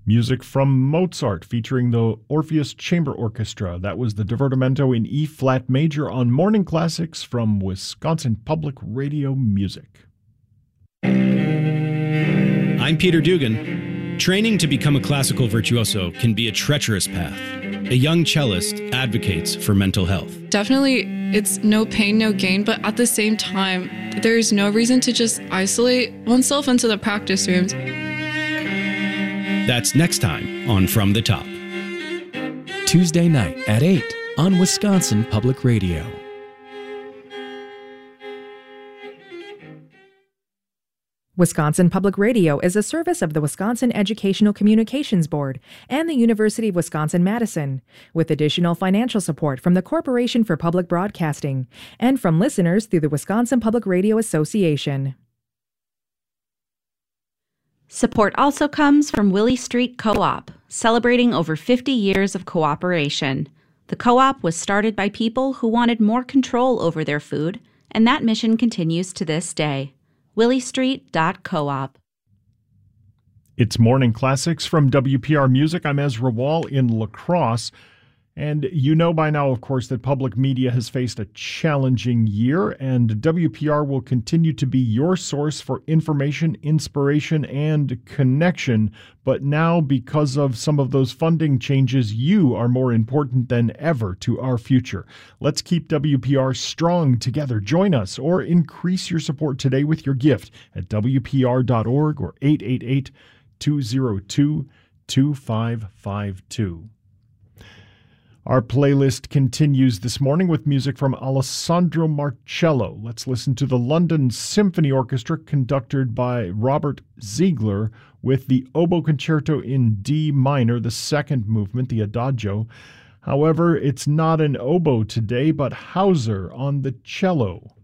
Music from Mozart featuring the Orpheus Chamber Orchestra. That was the Divertimento in E-flat major on Morning Classics from Wisconsin Public Radio Music. I'm Peter Dugan. Training to become a classical virtuoso can be a treacherous path. A young cellist advocates for mental health. Definitely, it's no pain, no gain, but at the same time, there's no reason to just isolate oneself into the practice rooms. That's next time on From the Top. Tuesday night at 8 on Wisconsin Public Radio. Wisconsin Public Radio is a service of the Wisconsin Educational Communications Board and the University of Wisconsin-Madison, with additional financial support from the Corporation for Public Broadcasting and from listeners through the Wisconsin Public Radio Association. Support also comes from Willie Street Co-op, celebrating over 50 years of cooperation. The co-op was started by people who wanted more control over their food, and that mission continues to this day. williestreet.coop. It's Morning Classics from WPR Music. I'm Ezra Wall in La Crosse. And you know by now, of course, that public media has faced a challenging year, and WPR will continue to be your source for information, inspiration, and connection. But now, because of some of those funding changes, you are more important than ever to our future. Let's keep WPR strong together. Join us or increase your support today with your gift at WPR.org or 888-202-2552. Our playlist continues this morning with music from Alessandro Marcello. Let's listen to the London Symphony Orchestra conducted by Robert Ziegler with the Oboe Concerto in D minor, the second movement, the Adagio. However, it's not an oboe today, but Hauser on the cello.